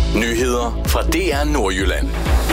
Nyheder fra DR Nordjylland.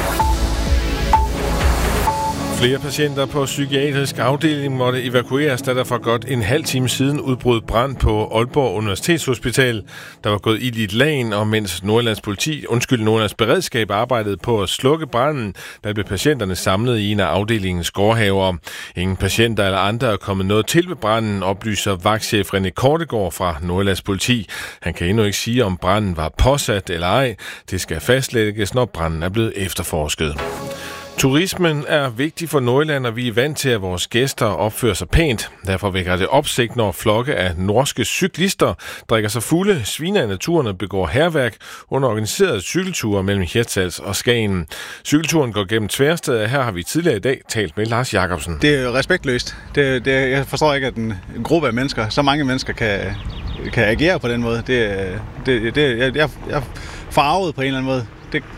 Flere patienter på psykiatrisk afdeling måtte evakueres, da der for godt en halv time siden udbrød brand på Aalborg Universitetshospital. Der var gået ild i et lagen, og mens Nordjyllands Beredskab arbejdede på at slukke branden, der blev patienterne samlet i en af afdelingens gårdhaver. Ingen patienter eller andre er kommet noget til ved branden, oplyser vagtchef René Kortegaard fra Nordjyllands Politi. Han kan endnu ikke sige, om branden var påsat eller ej. Det skal fastlægges, når branden er blevet efterforsket. Turismen er vigtig for Nordjylland, og vi er vant til, at vores gæster opfører sig pænt. Derfor vækker det opsigt, når flokke af norske cyklister drikker sig fulde, sviner i naturen og begår hærværk under organiserede cykelture mellem Hirtshals og Skagen. Cykelturen går gennem Tværsted, og her har vi tidligere i dag talt med Lars Jacobsen. Det er jo respektløst. Jeg forstår ikke, at en gruppe af mennesker, så mange mennesker kan agere på den måde. Jeg er forarvet på en eller anden måde.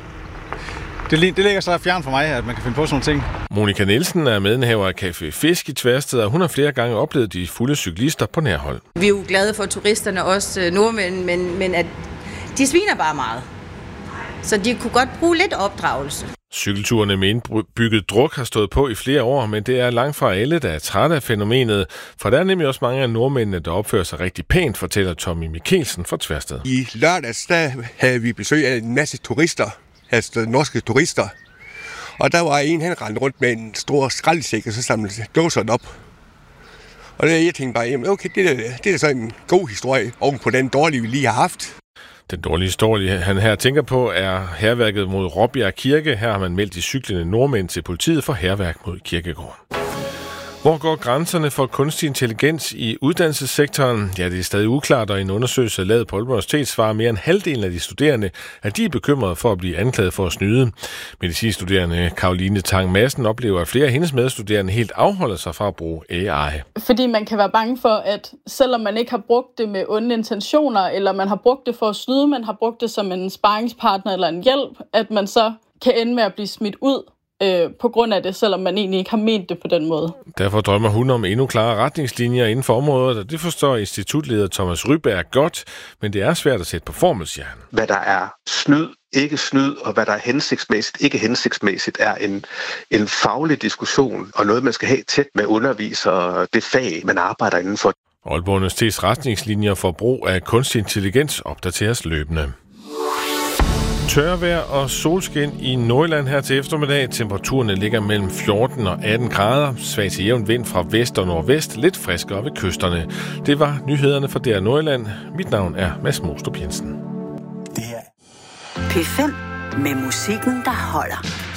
Det ligger så fjern for mig, at man kan finde på sådan nogle ting. Monika Nielsen er medindehaver af Café Fisk i Tværsted, og hun har flere gange oplevet de fulde cyklister på nærhold. Vi er jo glade for turisterne, også nordmænd, men at de sviner bare meget. Så de kunne godt bruge lidt opdragelse. Cykelturene med indbygget druk har stået på i flere år, men det er langt fra alle, der er trætte af fænomenet. For der er nemlig også mange af nordmændene, der opfører sig rigtig pænt, fortæller Tommy Mikkelsen fra Tværsted. I lørdags der havde vi besøg af en masse turister. Altså norske turister. Og der var en, han rendte rundt med en stor skraldesæk, og så samlede dåserne op. Og jeg tænkte bare, jamen okay, det er så en god historie oven på den dårlige, vi lige har haft. Den dårlige historie, han her tænker på, er hærværket mod Råbjerg Kirke. Her har man meldt de cyklende nordmænd til politiet for hærværk mod kirkegården. Hvor går grænserne for kunstig intelligens i uddannelsessektoren? Ja, det er stadig uklart, og en undersøgelse lavet på Aalborg Universitet svarer mere end halvdelen af de studerende, at de er bekymrede for at blive anklaget for at snyde. Medicinstuderende Karoline Tang Madsen oplever, at flere af hendes medstuderende helt afholder sig fra at bruge AI. Fordi man kan være bange for, at selvom man ikke har brugt det med onde intentioner, eller man har brugt det for at snyde, man har brugt det som en sparringspartner eller en hjælp, at man så kan ende med at blive smidt ud på grund af det, selvom man egentlig ikke har ment det på den måde. Derfor drømmer hun om endnu klarere retningslinjer inden for området, og det forstår institutleder Thomas Ryberg godt, men det er svært at sætte på formel, siger han. Hvad der er ikke snyd, og hvad der er hensigtsmæssigt, ikke hensigtsmæssigt, er en faglig diskussion, og noget, man skal have tæt med undervisere, det fag, man arbejder indenfor. Aalborg Universitets retningslinjer for brug af kunstig intelligens opdateres løbende. Tørvejr og solskin i Nordjylland her til eftermiddag. Temperaturerne ligger mellem 14 og 18 grader. Svag til jævn vind fra vest og nordvest. Lidt friskere ved kysterne. Det var nyhederne fra DR Nordjylland. Mit navn er Mads Mostrup Jensen. P5 med musikken, der holder.